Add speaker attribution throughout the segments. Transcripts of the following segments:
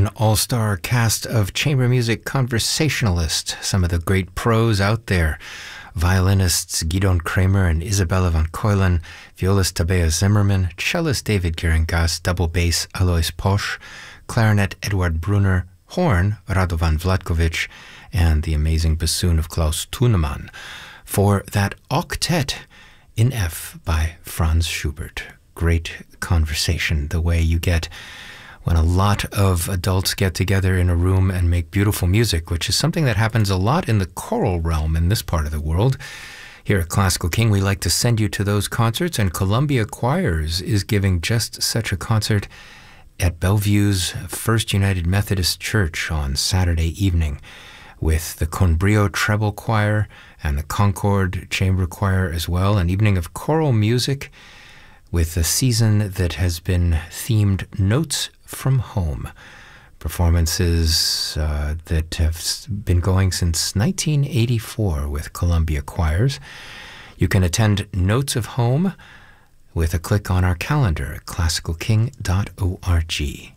Speaker 1: an all-star cast of chamber music conversationalists, some of the great pros out there. Violinists Gidon Kramer and Isabella von Keulen, violist Tabea Zimmerman, cellist David Geringas, double bass Alois Posch, clarinet Eduard Brunner, horn Radovan Vlatkovic, and the amazing bassoon of Klaus Thunemann. For that octet in F by Franz Schubert. Great conversation, the way you get when a lot of adults get together in a room and make beautiful music, which is something that happens a lot in the choral realm in this part of the world. Here at Classical King, we like to send you to those concerts, and Columbia Choirs is giving just such a concert at Bellevue's First United Methodist Church on Saturday evening, with the Conbrio Treble Choir and the Concord Chamber Choir as well, an evening of choral music with a season that has been themed Notes from Home. Performances that have been going since 1984 with Columbia Choirs. You can attend Notes of Home with a click on our calendar at classicalking.org.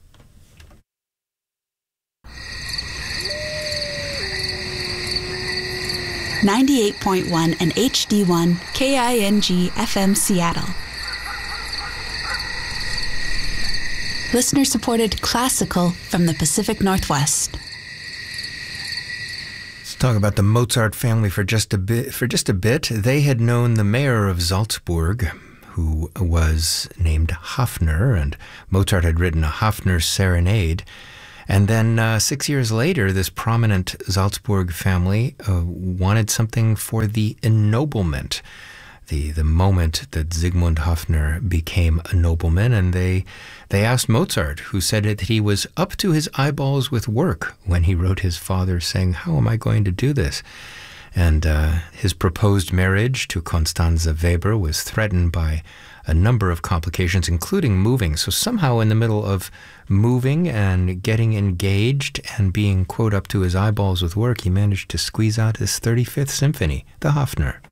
Speaker 2: .1 and HD1 KING FM Seattle. Listener-supported classical from the Pacific Northwest.
Speaker 1: Let's talk about the Mozart family for just a bit. They had known the mayor of Salzburg, who was named Hafner, and Mozart had written a Hafner serenade. And then 6 years later, this prominent Salzburg family wanted something for the ennoblement, the moment that Sigmund Hafner became a nobleman. And they asked Mozart, who said that he was up to his eyeballs with work when he wrote his father saying, "How am I going to do this?" And his proposed marriage to Constanze Weber was threatened by a number of complications, including moving. So somehow in the middle of moving and getting engaged and being, quote, up to his eyeballs with work, he managed to squeeze out his 35th Symphony, the Hafner.